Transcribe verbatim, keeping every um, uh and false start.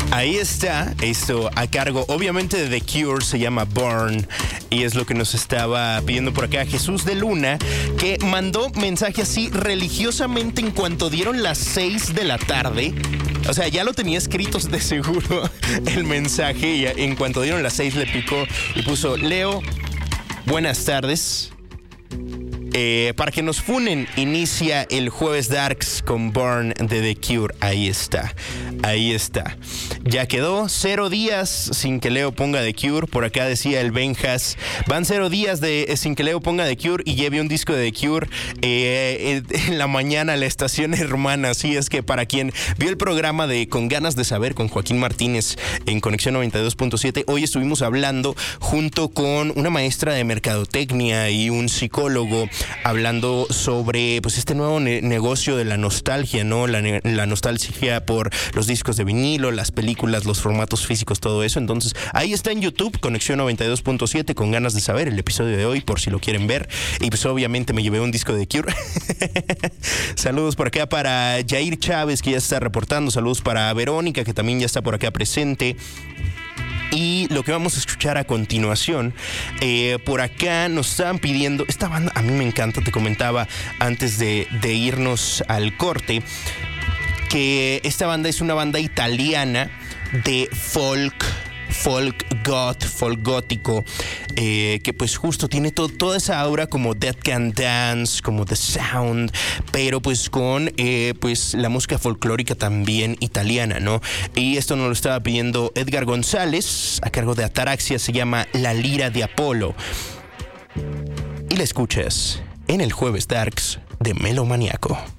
Ahí está, esto a cargo obviamente de The Cure, se llama Burn, y es lo que nos estaba pidiendo por acá Jesús de Luna, que mandó mensaje así religiosamente en cuanto dieron las seis de la tarde. O sea, ya lo tenía escrito de seguro el mensaje, y en cuanto dieron las seis le picó y puso: Leo, buenas tardes. Eh, para que nos funen, inicia el Jueves Darks con Burn de The Cure. Ahí está, ahí está. Ya quedó cero días sin que Leo ponga The Cure. Por acá decía el Benjas: van cero días de, eh, sin que Leo ponga The Cure y lleve un disco de The Cure eh, en la mañana a la estación hermana. Así es que para quien vio el programa de Con Ganas de Saber con Joaquín Martínez en Conexión noventa y dos punto siete, hoy estuvimos hablando junto con una maestra de mercadotecnia y un psicólogo, hablando sobre pues este nuevo ne- negocio de la nostalgia, ¿no? La, ne- la nostalgia por los discos de vinilo, las películas, los formatos físicos, todo eso. Entonces, ahí está en YouTube, Conexión noventa y dos punto siete, Con Ganas de Saber, el episodio de hoy, por si lo quieren ver. Y pues obviamente me llevé un disco de Cure. Saludos por acá para Jair Chávez, que ya está reportando. Saludos para Verónica, que también ya está por acá presente. Y lo que vamos a escuchar a continuación, eh, por acá nos estaban pidiendo, esta banda a mí me encanta, te comentaba antes de, de irnos al corte, que esta banda es una banda italiana de folk, folk goth, folk gótico, eh, que pues justo tiene to- toda esa aura como Dead Can Dance, como The Sound, pero pues con eh, pues la música folclórica también italiana, ¿no? Y esto nos lo estaba pidiendo Edgar González, a cargo de Ataraxia, se llama La Lira de Apolo. Y la escuchas en el Jueves Darks de Melomaniaco.